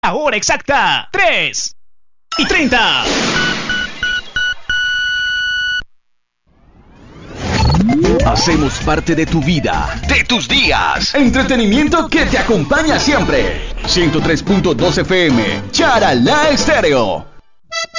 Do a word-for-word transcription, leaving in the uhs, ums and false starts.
Ahora exacta, tres y treinta. Hacemos parte de tu vida, de tus días. Entretenimiento que te acompaña siempre. ciento tres punto dos F M, Charalá Estéreo.